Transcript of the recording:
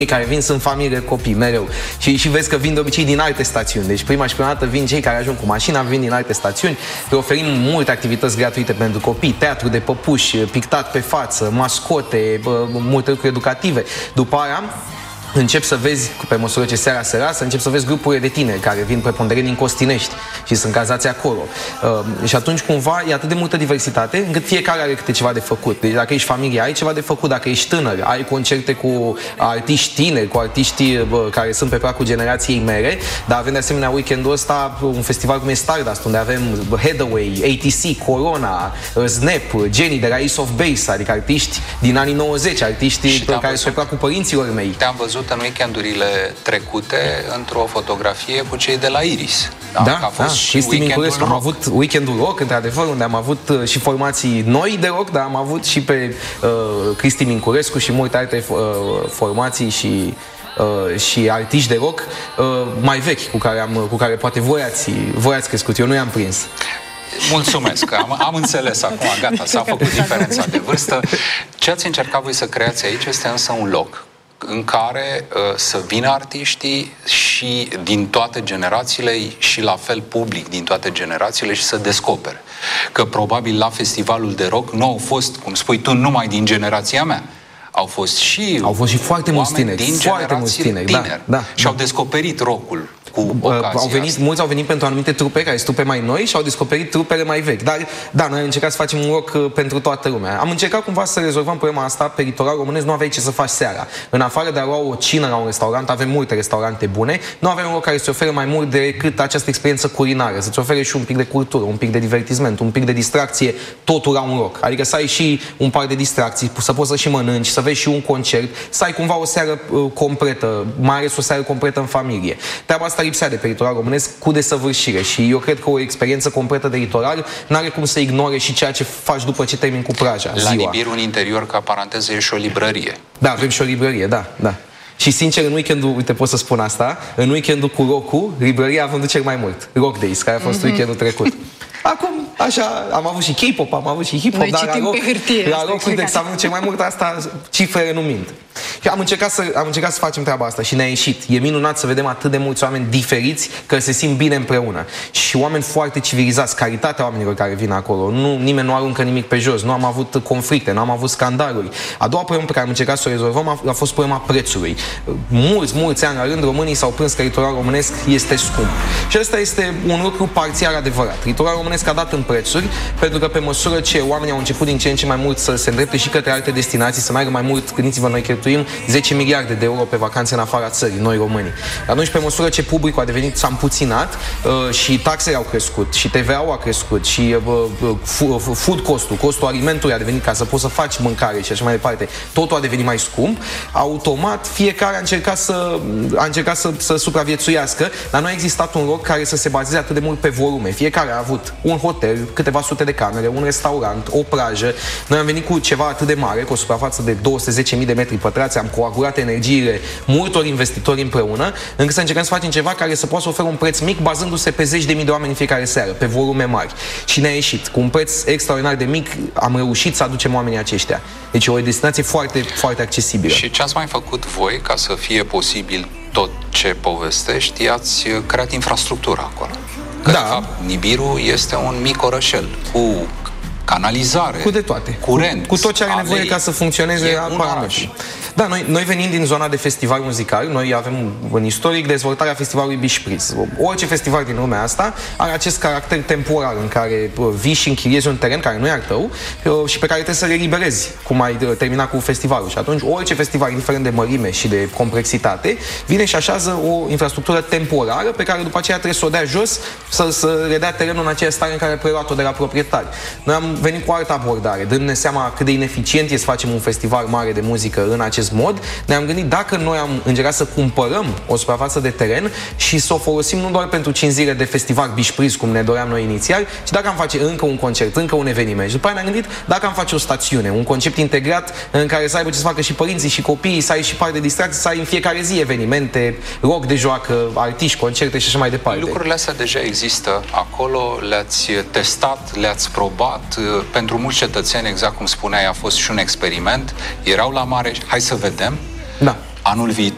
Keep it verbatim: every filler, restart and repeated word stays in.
care vin sunt familie, copii, mereu. Și, și vezi că vin de obicei din alte stațiuni. Deci prima și prima dată vin cei care ajung cu mașina, vin din alte stațiuni. Le oferim multe activități gratuite pentru copii, teatru de păpuși, pictat pe față, mascote, multe lucruri educative. După aia încep să vezi, pe măsură ce seara se lasă, încep să vezi grupurile de tineri care vin preponderent din Costinești și sunt cazați acolo. Uh, și atunci, cumva, e atât de multă diversitate, încât fiecare are câte ceva de făcut. Deci dacă ești familie, ai ceva de făcut, dacă ești tânăr, ai concerte cu artiști tineri, cu artiști bă, care sunt pe placul generației mele, dar avem de asemenea weekendul ăsta un festival cum e Stardust, unde avem Hathaway, A T C, Corona, Snap, Jenny de la Ace of Base, adică artiști din anii nouăzeci, artiști care se plac cu părinților mei. Te-am văzut în weekendurile trecute într-o fotografie cu cei de la Iris. Da, da, a fost da. și weekendul rock. Am avut weekendul rock, într-adevăr, unde am avut uh, și formații noi de rock, dar am avut și pe uh, Cristi Mincurescu și multe alte uh, formații și Uh, și artiști de rock uh, mai vechi, cu care, am, cu care poate voi ați, voi ați crescut. Eu nu i-am prins. Mulțumesc, am, am înțeles acum, gata, s-a făcut diferența de vârstă. Ce ați încercat voi să creați aici este însă un loc în care uh, să vină artiștii și din toate generațiile și la fel public din toate generațiile și să descopere. Că probabil la festivalul de rock nu au fost, cum spui tu, numai din generația mea. Au fost și au fost și foarte mulți tineri, din foarte mulți tineri, tineri da, da, și da. au descoperit rock-ul. Cu au venit, mulți au venit pentru anumite trupe care sunt trupe mai noi și au descoperit trupele mai vechi. Dar, da, noi am încercat să facem un rock pentru toată lumea. Am încercat cumva să rezolvăm problema asta. Pe litoral românesc nu aveai ce să faci seara. În afară de a lua o cină la un restaurant, avem multe restaurante bune, nu avem un loc care să ofere mai mult decât această experiență culinară, să-ți ofere și un pic de cultură, un pic de divertisment, un pic de distracție, totul la un loc. Adică să ai și un par de distracții, să poți să și mănânci, să vezi și un concert, să ai cumva o seară uh, completă, mai ales o seară completă în familie. Treaba asta lipsea de pe litoral românesc cu desăvârșire și eu cred că o experiență completă de litoral n-are cum să ignore și ceea ce faci după ce termin cu plaja, La ziua. Nibiru, în interior, ca paranteză, e și o librărie. Da, avem și o librărie, da, da. Și sincer, în weekendul, uite, pot să spun asta, în weekendul cu rock-ul, librăria a vândut cel mai mult. Rock Days, care a fost mm-hmm. weekendul trecut. Acum, așa, am avut și K-pop, am avut și hip-hop, dar la rock, la rock index am avut cel mai mult, asta cifrele nu mint. Și am încercat, să, am încercat să facem treaba asta și ne-a ieșit. E minunat să vedem atât de mulți oameni diferiți că se simt bine împreună. Și oameni foarte civilizați, calitatea oamenilor care vin acolo. Nu, nimeni nu aruncă nimic pe jos, nu am avut conflicte, nu am avut scandaluri. A doua problemă pe care am încercat să o rezolvăm a, a fost problema prețului. Mulți, mulți ani la rând, românii s-au plâns că litoralul românesc este scump. Și ăsta este un lucru parțial adevărat. Litoralul românesc a dat în prețuri, pentru că pe măsură ce oamenii au început din ce în ce mai mult să se îndrepte și către alte destinații, să meargă mai mult, gândiți-vă, noi cheltuim zece miliarde de euro pe vacanțe în afara țării, noi românii. Atunci, pe măsură ce publicul a devenit, s-a împuținat uh, și taxele au crescut, și T V A-ul a crescut, și uh, food cost-ul, costul alimentului a devenit, ca să poți să faci mâncare și așa mai departe, totul a devenit mai scump, automat fiecare a încercat să, a încercat să, să supraviețuiască, dar nu a existat un loc care să se bazeze atât de mult pe volume. Fiecare a avut un hotel, câteva sute de camere, un restaurant, o plajă. Noi am venit cu ceva atât de mare, cu o suprafață de două sute zece mii de metri pătrați, am coagulat energiile multor investitori împreună, încât să încercăm să facem ceva care să poată să ofere un preț mic, bazându-se pe zeci de mii de oameni în fiecare seară, pe volume mari. Și ne-a ieșit. Cu un preț extraordinar de mic, am reușit să aducem oamenii aceștia. Deci e o destinație foarte, foarte accesibilă. Și ce ați mai făcut voi ca să fie posibil tot ce povestești? Ați creat infrastructura acolo. Că, da. de fapt, Nibiru este un mic orășel cu canalizare, cu de toate, curent, cu, cu tot ce are nevoie ca să funcționeze parametrii. Da, noi, noi venim din zona de festival muzical, noi avem în istoric dezvoltarea festivalului Bișpriz. Orice festival din lumea asta are acest caracter temporar în care vii și închiriezi un teren care nu e al tău și pe care trebuie să le eliberezi, cum ai terminat cu festivalul. Și atunci orice festival, indiferent de mărime și de complexitate, vine și așează o infrastructură temporară pe care după aceea trebuie să o dea jos, să, să redea terenul în aceeași stare în care a preluat-o de la proprietari. Noi am venit cu altă abordare, dându-ne seama cât de ineficient e să facem un festival mare de muzică în acest mod, ne-am gândit dacă noi am încercat să cumpărăm o suprafață de teren și să o folosim nu doar pentru cinci zile de festival Bișpriz, cum ne doream noi inițial, ci dacă am face încă un concert, încă un eveniment. Și după aia ne-am gândit dacă am face o stațiune, un concept integrat în care să aibă ce să facă și părinții și copiii, să ai și parte de distracție, să ai în fiecare zi evenimente, rock de joacă, artiști, concerte și așa mai departe. Lucrurile astea deja există acolo, le-ați testat, le-ați probat. Pentru mulți cetățeni, exact cum spuneai, a fost și un experiment. Erau la mare, hai să vedem. Da. Anul viitor